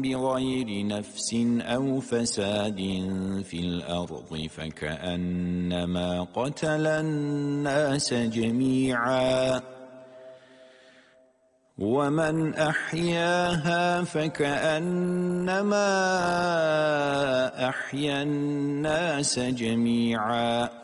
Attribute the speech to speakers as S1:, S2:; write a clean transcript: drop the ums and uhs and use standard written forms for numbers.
S1: بغير نفس أو فساد في الأرض فكأنما قتل الناس جميعا ومن أحياها فكأنما أحيا الناس جميعا